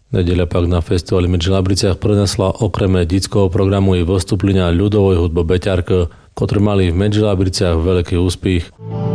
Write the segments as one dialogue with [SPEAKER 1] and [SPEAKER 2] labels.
[SPEAKER 1] Nedeľa pak na festivali v Medžilabriciach prenesla okrem detského programu i vystúplenia ľudovej hudby Beťarka, ktoré mali v Medžilabriciach veľký úspech.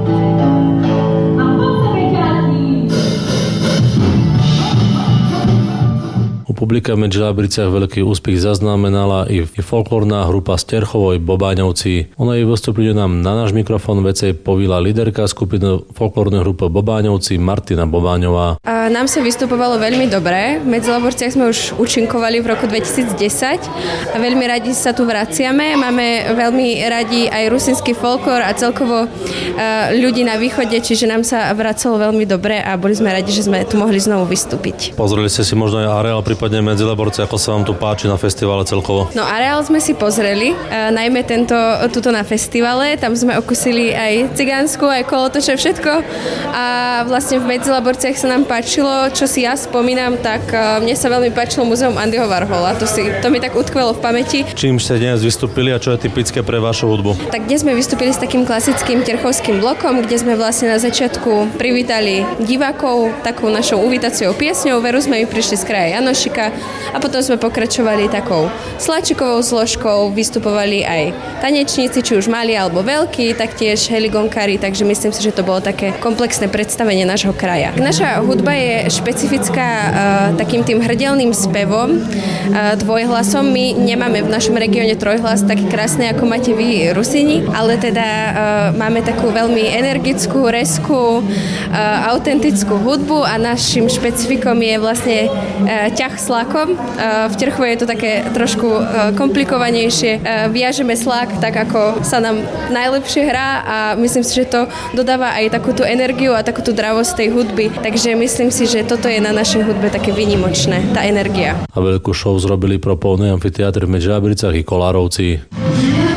[SPEAKER 1] Publika v Medžilabriciach veľký úspech zaznamenala i folklórna grupa z Terchovej Bobáňovci. Ona jej vystúpili nám na náš mikrofón vecej povila líderka skupiny folklórnej grupy Bobáňovci Martina Bobáňová.
[SPEAKER 2] Nám sa vystupovalo veľmi dobre. V Medžilabriciach sme už účinkovali v roku 2010 a veľmi radi sa tu vraciame. Máme veľmi radi aj rusinský folklór a celkovo ľudí na východe, čiže nám sa vracalo veľmi dobre a boli sme radi, že sme tu mohli znovu vystúpiť.
[SPEAKER 1] Pozreli ste si možno aj areál, prípadne Medzilaborci, ako sa vám tu páči na festivale celkovo?
[SPEAKER 2] No areál sme si pozreli, najmä tuto na festivale, tam sme okusili aj cigánsku, aj kolotoče, všetko a vlastne v Medzilaborciach sa nám páčilo, čo si ja spomínam, tak mne sa veľmi páčilo Múzeum Andyho Warhola, to mi tak utkvelo v pamäti.
[SPEAKER 1] Čím ste dnes vystúpili a čo je typické pre vašu hudbu?
[SPEAKER 2] Tak dnes sme vystúpili s takým klasickým terchovským blokom, kde sme vlastne na začiatku privítali divákov takou našou uvítaciou piesňou, veru sme prišli z kraja Janošika a potom sme pokračovali takou sláčikovou zložkou, vystupovali aj tanečníci, či už malí alebo veľkí, taktiež heligonkári, takže myslím si, že to bolo také komplexné predstavenie nášho kraja. Naša hudba je špecifická takým tým hrdelným spevom, dvojhlasom. My nemáme v našom regióne trojhlas taký krásny, ako máte vy Rusini, ale teda máme takú veľmi energickú, rezkú, autentickú hudbu a našim špecifikom je vlastne ťah slakom. V Terchove je to také trošku komplikovanejšie. Viažeme slák tak, ako sa nám najlepšie hrá a myslím si, že to dodáva aj takúto energiu a takúto dravosť tej hudby. Takže myslím si, že toto je na našej hudbe také výnimočné, tá energia.
[SPEAKER 1] A veľkú show zrobili pro polný amfiteátr v Medžilabricách i Kolárovci.